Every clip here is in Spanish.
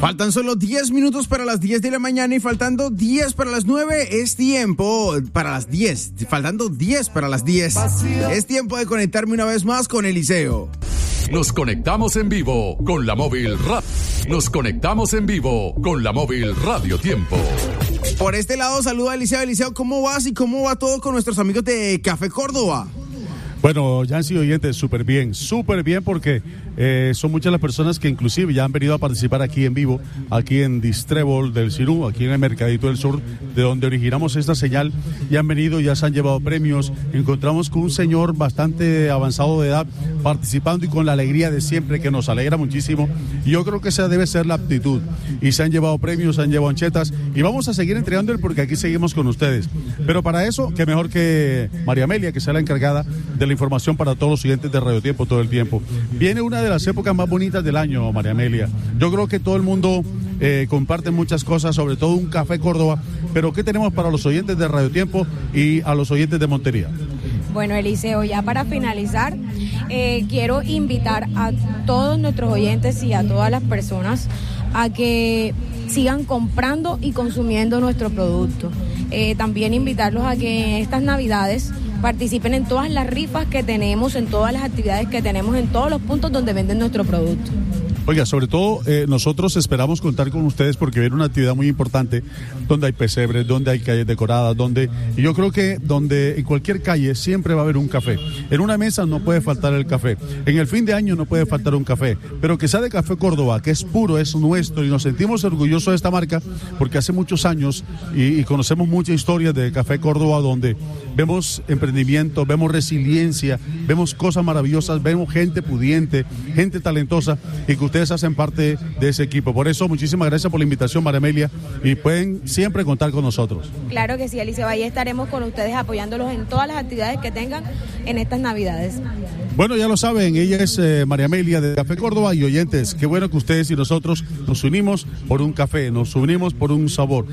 Faltan solo 10 minutos para las 10 de la mañana y faltando 10 para las 9 es tiempo para las 10. Faltando 10 para las 10. Es tiempo de conectarme una vez más con Eliseo. Nos conectamos en vivo con la móvil Nos conectamos en vivo con la móvil Radio Tiempo. Por este lado saluda a Eliseo. Eliseo, ¿cómo vas y cómo va todo con nuestros amigos de Café Córdoba? Bueno, ya han sido oyentes súper bien porque son muchas las personas que inclusive ya han venido a participar aquí en vivo, aquí en Distrébol del Cirú, aquí en el Mercadito del Sur, de donde originamos esta señal, y han venido, ya se han llevado premios. Encontramos con un señor bastante avanzado de edad participando y con la alegría de siempre, que nos alegra muchísimo, y yo creo que esa debe ser la aptitud, y se han llevado premios, se han llevado anchetas, y vamos a seguir entregándole porque aquí seguimos con ustedes. Pero para eso, que mejor que María Amelia, que sea la encargada de la información para todos los oyentes de Radio Tiempo todo el tiempo. Viene una de las épocas más bonitas del año, María Amelia. Yo creo que todo el mundo comparte muchas cosas, sobre todo un Café Córdoba, pero ¿qué tenemos para los oyentes de Radio Tiempo y a los oyentes de Montería? Bueno, Eliseo, ya para finalizar, quiero invitar a todos nuestros oyentes y a todas las personas a que sigan comprando y consumiendo nuestro producto. También invitarlos a que en estas Navidades participen en todas las rifas que tenemos, en todas las actividades que tenemos, en todos los puntos donde venden nuestro producto. Oiga, sobre todo nosotros esperamos contar con ustedes porque viene una actividad muy importante donde hay pesebres, donde hay calles decoradas, y yo creo que donde en cualquier calle siempre va a haber un café. En una mesa no puede faltar el café. En el fin de año no puede faltar un café. Pero que sea de Café Córdoba, que es puro, es nuestro, y nos sentimos orgullosos de esta marca porque hace muchos años y conocemos muchas historias de Café Córdoba donde vemos emprendimiento, vemos resiliencia, vemos cosas maravillosas, vemos gente pudiente, gente talentosa, y que ustedes hacen parte de ese equipo. Por eso, muchísimas gracias por la invitación, María Amelia, y pueden siempre contar con nosotros. Claro que sí, Eliseo, ahí estaremos con ustedes apoyándolos en todas las actividades que tengan en estas Navidades. Bueno, ya lo saben, ella es María Amelia de Café Córdoba, y oyentes, qué bueno que ustedes y nosotros nos unimos por un café, nos unimos por un sabor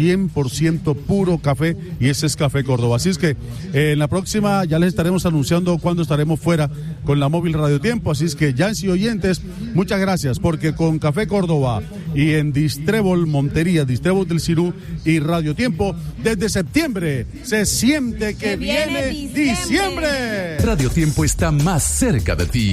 100% puro café, y ese es Café Córdoba. Así es que en la próxima ya les estaremos anunciando cuándo estaremos fuera con la móvil Radio Tiempo. Así es que ya y oyentes, muchas gracias, porque con Café Córdoba y en Distrébol Montería, Distrébol del Cirú y Radio Tiempo, desde septiembre se siente que viene diciembre. Radio Tiempo está más cerca de ti.